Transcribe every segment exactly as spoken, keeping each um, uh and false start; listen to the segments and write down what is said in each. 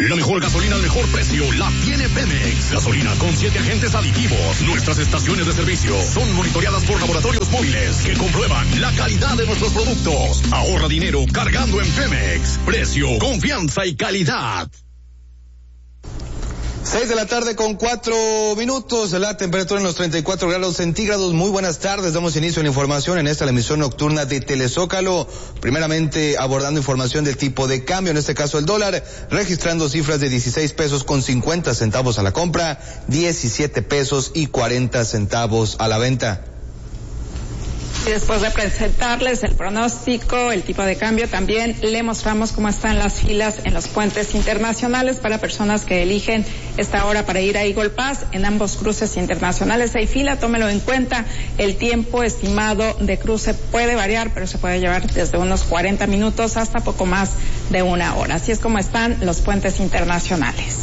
La mejor gasolina al mejor precio la tiene Pemex. Gasolina con siete agentes aditivos. Nuestras estaciones de servicio son monitoreadas por laboratorios móviles que comprueban la calidad de nuestros productos. Ahorra dinero cargando en Pemex. Precio, confianza y calidad. Seis de la tarde con cuatro minutos, la temperatura en los treinta y cuatro grados centígrados. Muy buenas tardes, damos inicio a la información en esta la emisión nocturna de Telezócalo. Primeramente abordando información del tipo de cambio, en este caso el dólar, registrando cifras de dieciséis pesos con cincuenta centavos a la compra, diecisiete pesos y cuarenta centavos a la venta. Y después de presentarles el pronóstico, el tipo de cambio, también le mostramos cómo están las filas en los puentes internacionales para personas que eligen esta hora para ir a Eagle Pass. En ambos cruces internacionales hay fila, tómelo en cuenta. El tiempo estimado de cruce puede variar, pero se puede llevar desde unos cuarenta minutos hasta poco más de una hora. Así es como están los puentes internacionales.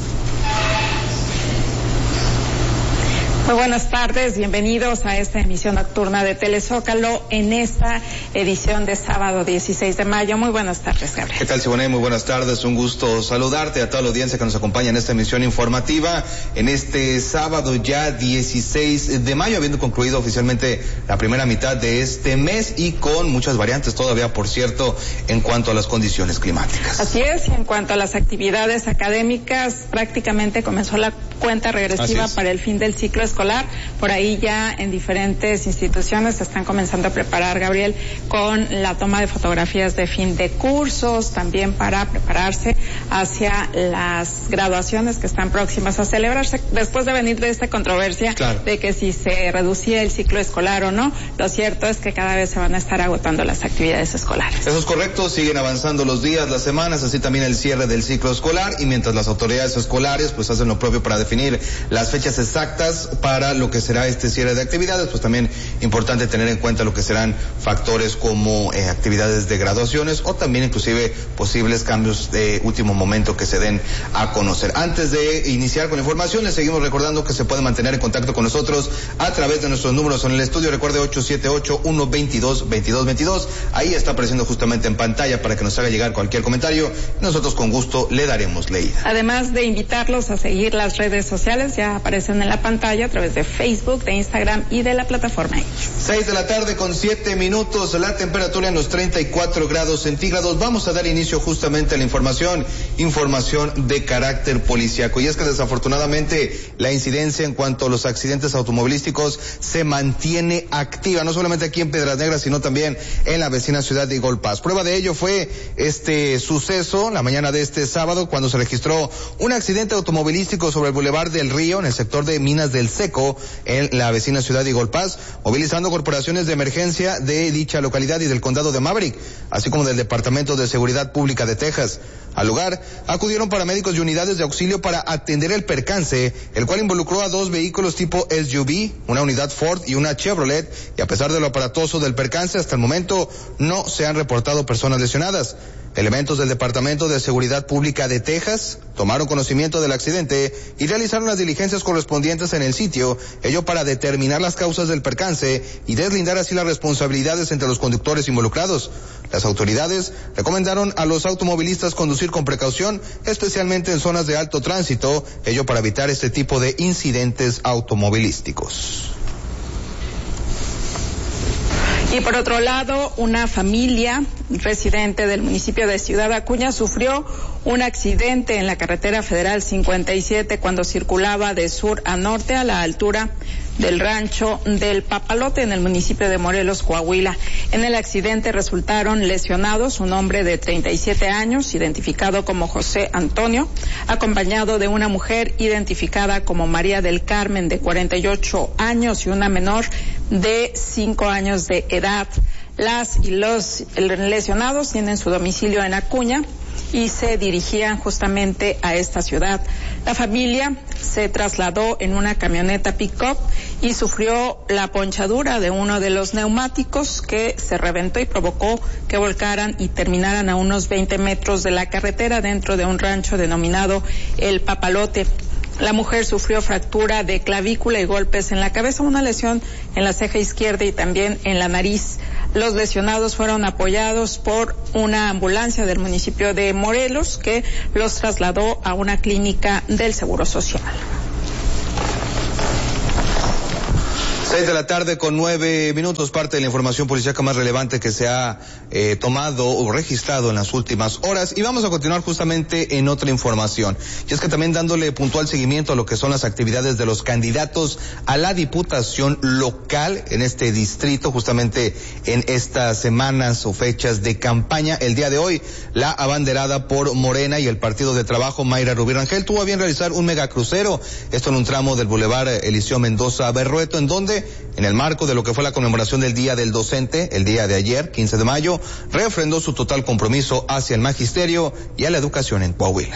Muy buenas tardes, bienvenidos a esta emisión nocturna de Telezócalo en esta edición de sábado dieciséis de mayo. Muy buenas tardes, Gabriel. ¿Qué tal, Siboney? Muy buenas tardes, un gusto saludarte a toda la audiencia que nos acompaña en esta emisión informativa en este sábado ya dieciséis de mayo, habiendo concluido oficialmente la primera mitad de este mes y con muchas variantes todavía, por cierto, en cuanto a las condiciones climáticas. Así es, y en cuanto a las actividades académicas, prácticamente comenzó la cuenta regresiva para el fin del ciclo escolar. Por ahí ya en diferentes instituciones se están comenzando a preparar, Gabriel, con la toma de fotografías de fin de cursos, también para prepararse hacia las graduaciones que están próximas a celebrarse, después de venir de esta controversia claro. de que si se reducía el ciclo escolar o no. Lo cierto es que cada vez se van a estar agotando las actividades escolares. Eso es correcto, siguen avanzando los días, las semanas, así también el cierre del ciclo escolar, y mientras las autoridades escolares pues hacen lo propio para definir las fechas exactas para lo que será este cierre de actividades, pues también importante tener en cuenta lo que serán factores como eh, actividades de graduaciones o también inclusive posibles cambios de último momento que se den a conocer. Antes de iniciar con la información, les seguimos recordando que se puede mantener en contacto con nosotros a través de nuestros números en el estudio. Recuerde ocho siete ocho, uno dos dos, dos dos dos dos. Ahí está apareciendo justamente en pantalla para que nos haga llegar cualquier comentario. Nosotros con gusto le daremos leída. Además de invitarlos a seguir las redes sociales, ya aparecen en la pantalla a través de Facebook, de Instagram y de la plataforma X. Seis de la tarde con siete minutos, la temperatura en los treinta y cuatro grados centígrados. Vamos a dar inicio justamente a la información, información de carácter policíaco. Y es que desafortunadamente la incidencia en cuanto a los accidentes automovilísticos se mantiene activa, no solamente aquí en Piedras Negras, sino también en la vecina ciudad de Eagle Pass. Prueba de ello fue este suceso la mañana de este sábado, cuando se registró un accidente automovilístico sobre el Boulevard del Río, en el sector de Minas del Seco, en la vecina ciudad de Eagle Pass, movilizando corporaciones de emergencia de dicha localidad y del condado de Maverick, así como del Departamento de Seguridad Pública de Texas. Al lugar acudieron paramédicos y unidades de auxilio para atender el percance, el cual involucró a dos vehículos tipo S U V, una unidad Ford y una Chevrolet, y a pesar de lo aparatoso del percance, hasta el momento no se han reportado personas lesionadas. Elementos del Departamento de Seguridad Pública de Texas tomaron conocimiento del accidente y realizaron las diligencias correspondientes en el sitio, ello para determinar las causas del percance y deslindar así las responsabilidades entre los conductores involucrados. Las autoridades recomendaron a los automovilistas conducir con precaución, especialmente en zonas de alto tránsito, ello para evitar este tipo de incidentes automovilísticos. Y por otro lado, una familia residente del municipio de Ciudad Acuña sufrió un accidente en la carretera federal cincuenta y siete cuando circulaba de sur a norte a la altura del rancho del Papalote en el municipio de Morelos, Coahuila. En el accidente resultaron lesionados un hombre de treinta y siete años, identificado como José Antonio, acompañado de una mujer identificada como María del Carmen, de cuarenta y ocho años, y una menor de cinco años de edad. Las y los lesionados tienen su domicilio en Acuña y se dirigían justamente a esta ciudad. La familia se trasladó en una camioneta pick-up y sufrió la ponchadura de uno de los neumáticos, que se reventó y provocó que volcaran y terminaran a unos veinte metros de la carretera dentro de un rancho denominado El Papalote. La mujer sufrió fractura de clavícula y golpes en la cabeza, una lesión en la ceja izquierda y también en la nariz. Los lesionados fueron apoyados por una ambulancia del municipio de Morelos que los trasladó a una clínica del Seguro Social. Seis de la tarde con nueve minutos, parte de la información policíaca más relevante que se ha eh, tomado o registrado en las últimas horas. Y vamos a continuar justamente en otra información. Y es que también dándole puntual seguimiento a lo que son las actividades de los candidatos a la diputación local en este distrito, justamente en estas semanas o fechas de campaña. El día de hoy, la abanderada por Morena y el Partido de Trabajo, Mayra Rubí Rangel, tuvo a bien realizar un megacrucero, esto en un tramo del Boulevard Eliseo Mendoza Berrueto, en donde en el marco de lo que fue la conmemoración del Día del Docente, el día de ayer, quince de mayo, refrendó su total compromiso hacia el magisterio y a la educación en Coahuila.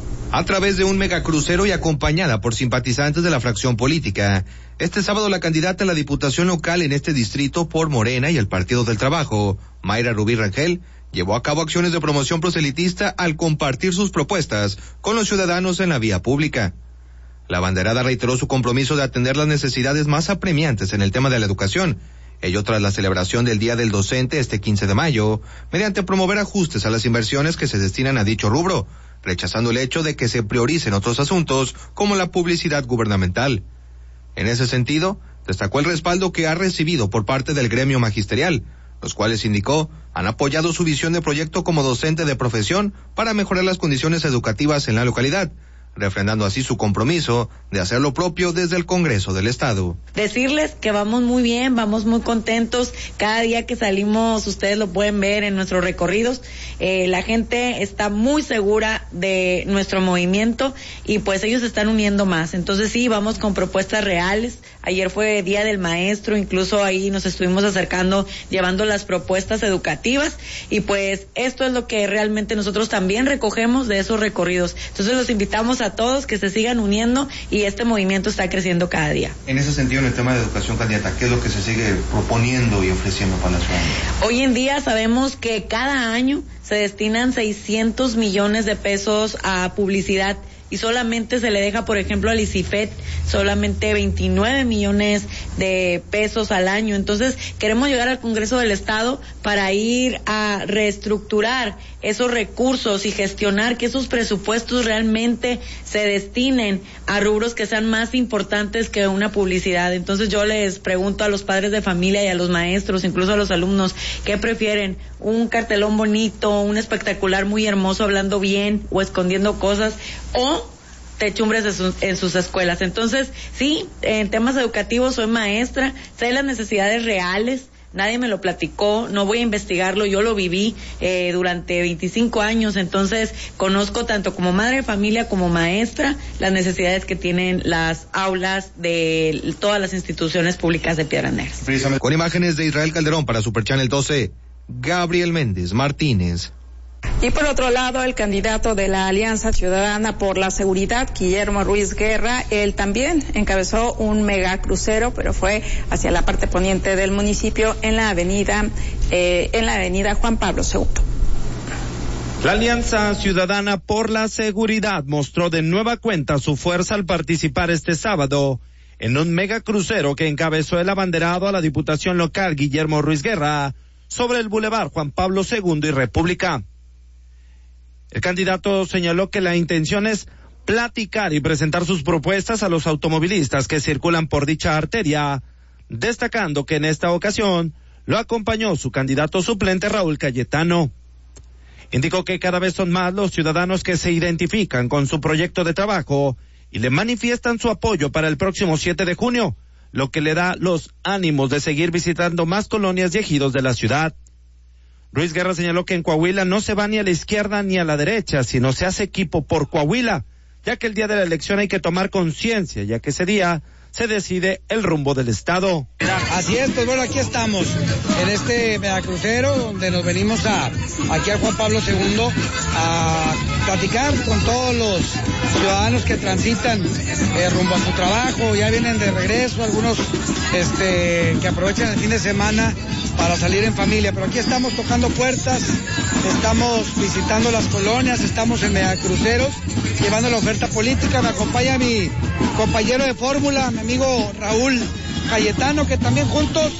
A través de un megacrucero y acompañada por simpatizantes de la fracción política, este sábado la candidata a la diputación local en este distrito por Morena y el Partido del Trabajo, Mayra Rubí Rangel, llevó a cabo acciones de promoción proselitista al compartir sus propuestas con los ciudadanos en la vía pública. La abanderada reiteró su compromiso de atender las necesidades más apremiantes en el tema de la educación, ello tras la celebración del Día del Docente este quince de mayo, mediante promover ajustes a las inversiones que se destinan a dicho rubro, rechazando el hecho de que se prioricen otros asuntos como la publicidad gubernamental. En ese sentido, destacó el respaldo que ha recibido por parte del gremio magisterial, los cuales, indicó, han apoyado su visión de proyecto como docente de profesión para mejorar las condiciones educativas en la localidad, refrendando así su compromiso de hacer lo propio desde el Congreso del Estado. Decirles que vamos muy bien, vamos muy contentos, cada día que salimos, ustedes lo pueden ver en nuestros recorridos, eh, la gente está muy segura de nuestro movimiento y pues ellos se están uniendo más, entonces sí, vamos con propuestas reales. Ayer fue Día del Maestro, incluso ahí nos estuvimos acercando, llevando las propuestas educativas y pues esto es lo que realmente nosotros también recogemos de esos recorridos. Entonces los invitamos a todos que se sigan uniendo y este movimiento está creciendo cada día. En ese sentido, en el tema de educación, candidata, ¿qué es lo que se sigue proponiendo y ofreciendo para la ciudadanía? Hoy en día sabemos que cada año se destinan seiscientos millones de pesos a publicidad y solamente se le deja, por ejemplo, al ICIFET solamente veintinueve millones de pesos al año. Entonces, queremos llegar al Congreso del Estado para ir a reestructurar esos recursos y gestionar que esos presupuestos realmente se destinen a rubros que sean más importantes que una publicidad. Entonces, yo les pregunto a los padres de familia y a los maestros, incluso a los alumnos, ¿qué prefieren? ¿Un cartelón bonito, un espectacular muy hermoso hablando bien o escondiendo cosas, o techumbres en sus, en sus escuelas? Entonces, sí, en temas educativos soy maestra, sé las necesidades reales, nadie me lo platicó, no voy a investigarlo, yo lo viví eh, durante veinticinco años, entonces conozco tanto como madre de familia como maestra las necesidades que tienen las aulas de todas las instituciones públicas de Piedras Negras. Con imágenes de Israel Calderón para Super Channel doce, Gabriel Méndez Martínez. Y por otro lado, el candidato de la Alianza Ciudadana por la Seguridad, Guillermo Ruiz Guerra, él también encabezó un megacrucero, pero fue hacia la parte poniente del municipio en la avenida, eh, en la avenida Juan Pablo segundo. La Alianza Ciudadana por la Seguridad mostró de nueva cuenta su fuerza al participar este sábado en un megacrucero que encabezó el abanderado a la Diputación Local, Guillermo Ruiz Guerra, sobre el Boulevard Juan Pablo segundo y República. El candidato señaló que la intención es platicar y presentar sus propuestas a los automovilistas que circulan por dicha arteria, destacando que en esta ocasión lo acompañó su candidato suplente Raúl Cayetano. Indicó que cada vez son más los ciudadanos que se identifican con su proyecto de trabajo y le manifiestan su apoyo para el próximo siete de junio, lo que le da los ánimos de seguir visitando más colonias y ejidos de la ciudad. Ruiz Guerra señaló que en Coahuila no se va ni a la izquierda ni a la derecha, sino se hace equipo por Coahuila, ya que el día de la elección hay que tomar conciencia, ya que ese día se decide el rumbo del Estado. Así es, pues bueno, aquí estamos, en este megacrucero, donde nos venimos a aquí a Juan Pablo segundo a platicar con todos los ciudadanos que transitan eh, rumbo a su trabajo, ya vienen de regreso, algunos este que aprovechan el fin de semana para salir en familia, pero aquí estamos tocando puertas, estamos visitando las colonias, estamos en megacruceros, llevando la oferta política. Me acompaña mi compañero de fórmula, mi amigo Raúl Cayetano, que también juntos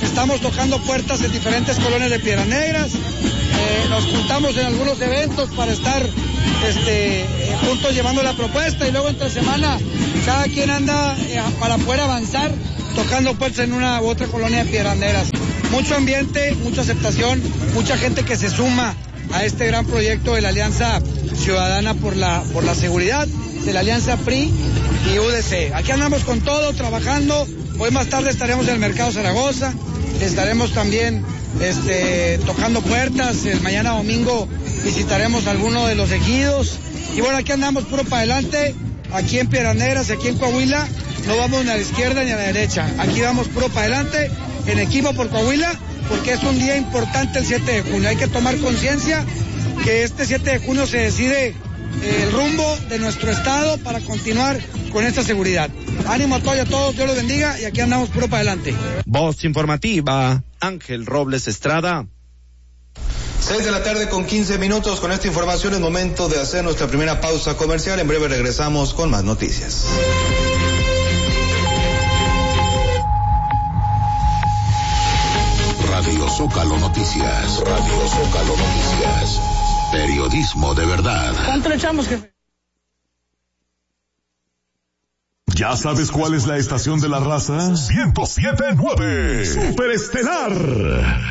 estamos tocando puertas en diferentes colonias de Piedras Negras, eh, nos juntamos en algunos eventos para estar este, eh, juntos llevando la propuesta y luego entre semana cada quien anda eh, para poder avanzar tocando puertas en una u otra colonia de Piedras Negras. Mucho ambiente, mucha aceptación, mucha gente que se suma a este gran proyecto de la Alianza Ciudadana por la, por la Seguridad, de la Alianza P R I y U D C. Aquí andamos con todo, trabajando. Hoy más tarde estaremos en el Mercado Zaragoza, estaremos también este, tocando puertas. El mañana domingo visitaremos alguno de los ejidos. Y bueno, aquí andamos puro para adelante, aquí en Piedras Negras, aquí en Coahuila, no vamos ni a la izquierda ni a la derecha. Aquí vamos puro para adelante, en equipo por Coahuila, porque es un día importante el siete de junio. Hay que tomar conciencia que este siete de junio se decide el rumbo de nuestro estado para continuar con esta seguridad. Ánimo a todos y a todos, Dios los bendiga y aquí andamos puro para adelante. Voz informativa, Ángel Robles Estrada. Seis de la tarde con quince minutos. Con esta información es momento de hacer nuestra primera pausa comercial. En breve regresamos con más noticias. Radio Zócalo Noticias. Radio Zócalo Noticias. Periodismo de verdad. ¿Cuánto le echamos, jefe? ¿Ya sabes cuál es la estación de la raza? ciento siete punto nueve. Superestelar.